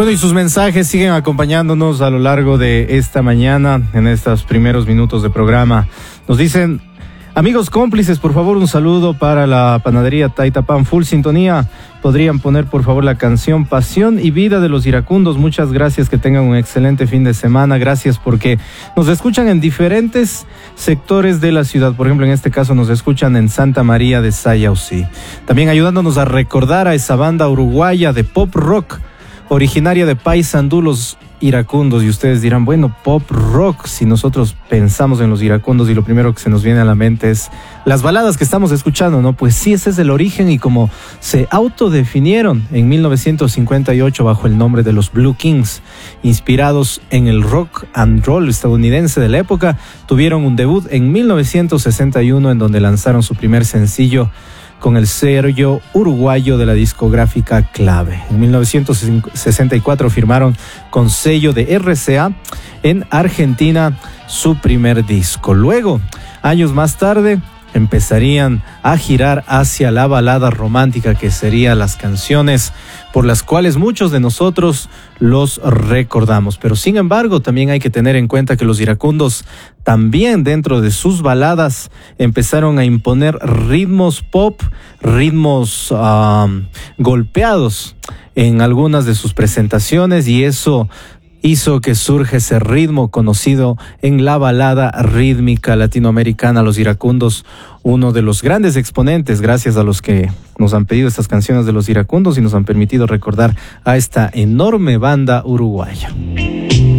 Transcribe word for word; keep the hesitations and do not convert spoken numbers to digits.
Bueno, y sus mensajes siguen acompañándonos a lo largo de esta mañana, en estos primeros minutos de programa. Nos dicen: amigos cómplices, por favor, un saludo para la panadería Taita Pan, full sintonía. Podrían poner, por favor, la canción Pasión y Vida de los Iracundos. Muchas gracias, que tengan un excelente fin de semana. Gracias porque nos escuchan en diferentes sectores de la ciudad. Por ejemplo, en este caso nos escuchan en Santa María de Sayausí. También ayudándonos a recordar a esa banda uruguaya de pop rock, originaria de Paysandú, los Iracundos. Y ustedes dirán, bueno, pop rock, si nosotros pensamos en los Iracundos y lo primero que se nos viene a la mente es las baladas que estamos escuchando, ¿no? Pues sí, ese es el origen, y como se autodefinieron en mil novecientos cincuenta y ocho bajo el nombre de los Blue Kings, inspirados en el rock and roll estadounidense de la época, tuvieron un debut en mil novecientos sesenta y uno en donde lanzaron su primer sencillo con el sello uruguayo de la discográfica Clave. En mil novecientos sesenta y cuatro firmaron con sello de R C A en Argentina su primer disco. Luego, años más tarde, empezarían a girar hacia la balada romántica, que serían las canciones por las cuales muchos de nosotros los recordamos. Pero sin embargo, también hay que tener en cuenta que los iracundos también dentro de sus baladas empezaron a imponer ritmos pop, ritmos um, golpeados en algunas de sus presentaciones, y eso hizo que surja ese ritmo conocido en la balada rítmica latinoamericana. Los Iracundos, uno de los grandes exponentes, gracias a los que nos han pedido estas canciones de los Iracundos y nos han permitido recordar a esta enorme banda uruguaya.